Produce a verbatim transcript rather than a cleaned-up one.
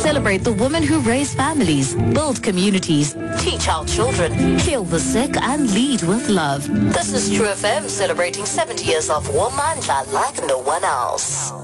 celebrate the women who raise families, build communities, teach our children, heal the sick, and lead with love. This is True F M celebrating seventy years of Womandla like no one else.